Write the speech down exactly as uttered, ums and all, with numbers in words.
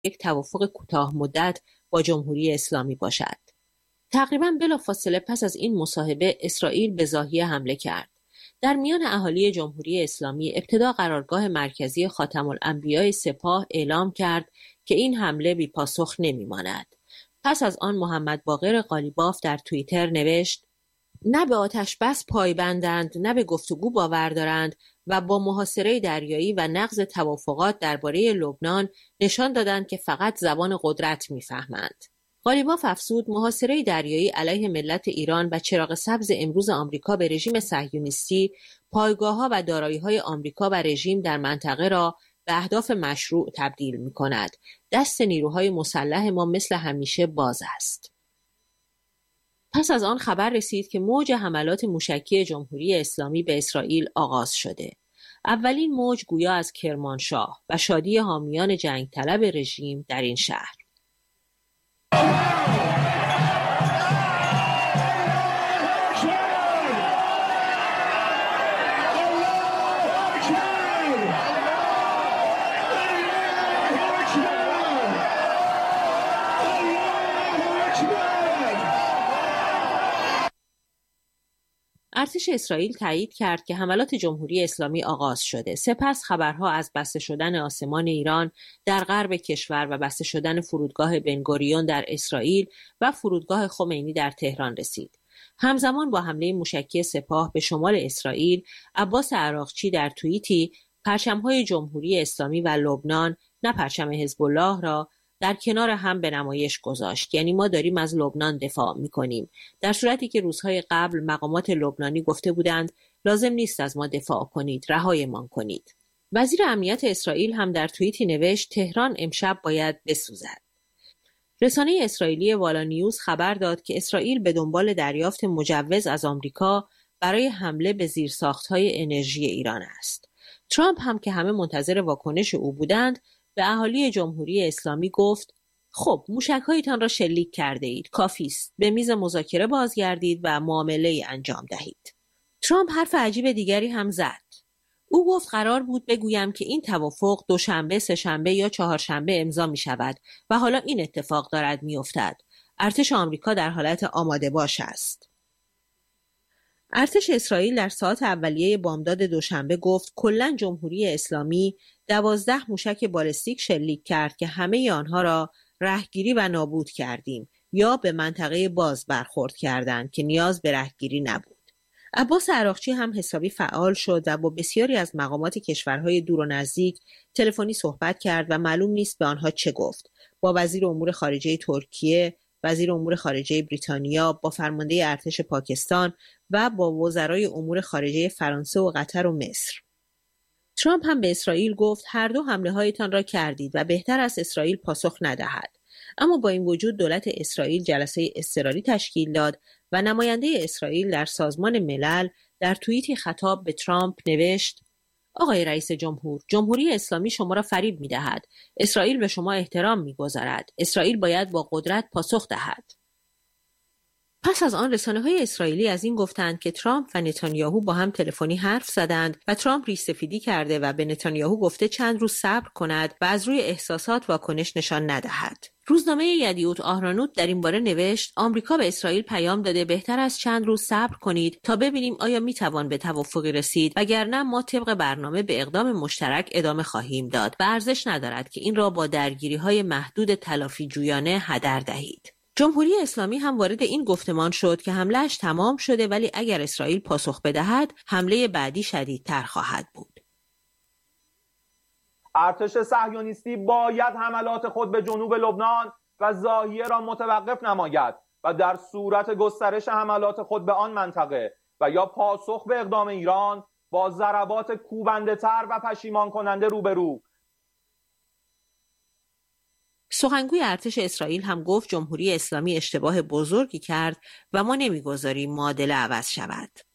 یک توافق کوتاه مدت با جمهوری اسلامی باشد. تقریباً بلافاصله پس از این مصاحبه اسرائیل به ضاحیه حمله کرد. در میان اهالی جمهوری اسلامی ابتدا قرارگاه مرکزی خاتم الانبیاء سپاه اعلام کرد که این حمله بی پاسخ نمیماند. پس از آن محمد باقر قالیباف در توییتر نوشت: نه به آتش بس پایبندند، نه به گفتگو باور دارند و با محاصره دریایی و نقض توافقات درباره لبنان نشان دادند که فقط زبان قدرت میفهمند. قالیباف افزود: محاصره دریایی علیه ملت ایران و چراغ سبز امروز آمریکا به رژیم صهیونیستی، پایگاه‌ها و دارایی‌های آمریکا و رژیم در منطقه را به اهداف مشروع تبدیل می‌کند. دست نیروهای مسلح ما مثل همیشه باز است. پس از آن خبر رسید که موج حملات موشکی جمهوری اسلامی به اسرائیل آغاز شده. اولین موج گویا از کرمانشاه و شادی حامیان جنگ طلب رژیم در این شهر. ارتش اسرائیل تایید کرد که حملات جمهوری اسلامی آغاز شده. سپس خبرها از بسته شدن آسمان ایران در غرب کشور و بسته شدن فرودگاه بنگوریون در اسرائیل و فرودگاه خمینی در تهران رسید. همزمان با حمله موشکی سپاه به شمال اسرائیل، عباس عراقچی در توییتی پرچم‌های جمهوری اسلامی و لبنان، نه پرچم حزب الله را، در کنار هم به نمایش گذاشت. یعنی ما داریم از لبنان دفاع می‌کنیم، در صورتی که روزهای قبل مقامات لبنانی گفته بودند لازم نیست از ما دفاع کنید، رهایمان کنید. وزیر امنیت اسرائیل هم در توییتی نوشت: تهران امشب باید بسوزد. رسانه اسرائیلی والا نیوز خبر داد که اسرائیل به دنبال دریافت مجوز از آمریکا برای حمله به زیرساخت‌های انرژی ایران است. ترامپ هم که همه منتظر واکنش او بودند، به اهالی جمهوری اسلامی گفت: خب موشک‌هایتان را شلیک کرده اید، کافی است، به میز مذاکره بازگردید و معامله انجام دهید. ترامپ حرف عجیب دیگری هم زد. او گفت قرار بود بگویم که این توافق دوشنبه، سه‌شنبه یا چهارشنبه امضا می شود و حالا این اتفاق دارد می افتد. ارتش آمریکا در حالت آماده باش است. ارتش اسرائیل در ساعات اولیه بامداد دوشنبه گفت کلاً جمهوری اسلامی دوازده موشک بالستیک شلیک کرد که همه آنها را رهگیری و نابود کردیم یا به منطقه باز برخورد کردند که نیاز به رهگیری نبود. عباس عراقچی هم حسابی فعال شد و با بسیاری از مقامات کشورهای دور و نزدیک تلفنی صحبت کرد و معلوم نیست به آنها چه گفت. با وزیر امور خارجه ترکیه، وزیر امور خارجه بریتانیا، با فرمانده ارتش پاکستان و با وزرای امور خارجه فرانسه و قطر و مصر. ترامپ هم به اسرائیل گفت هر دو حمله هایتان را کردید و بهتر است اسرائیل پاسخ ندهد. اما با این وجود دولت اسرائیل جلسه اضطراری تشکیل داد و نماینده اسرائیل در سازمان ملل در توییتی خطاب به ترامپ نوشت: آقای رئیس جمهور، جمهوری اسلامی شما را فریب می‌دهد. اسرائیل به شما احترام می‌گذارد. اسرائیل باید با قدرت پاسخ دهد. پس از آن رسانه‌های اسرائیلی از این گفتند که ترامپ و نتانیاهو با هم تلفنی حرف زدند و ترامپ ریش‌سفیدی کرده و به نتانیاهو گفته چند روز صبر کند و از روی احساسات واکنش نشان ندهد. روزنامه یدیوت آهرانوت در این باره نوشت: آمریکا به اسرائیل پیام داده بهتر از چند روز صبر کنید تا ببینیم آیا میتوان به توافقی رسید، وگرنه ما طبق برنامه به اقدام مشترک ادامه خواهیم داد و ارزش ندارد که این را با درگیری‌های محدود تلافی جویانه هدر دهید. جمهوری اسلامی هم وارد این گفتمان شد که حمله‌اش تمام شده، ولی اگر اسرائیل پاسخ بدهد حمله بعدی شدیدتر خواهد بود. ارتش صهیونیستی باید حملات خود به جنوب لبنان و ضاحیه را متوقف نماید و در صورت گسترش حملات خود به آن منطقه و یا پاسخ به اقدام ایران با ضربات کوبنده‌تر و پشیمان کننده روبرو. سخنگوی ارتش اسرائیل هم گفت جمهوری اسلامی اشتباه بزرگی کرد و ما نمیگذاریم معادله عوض شود.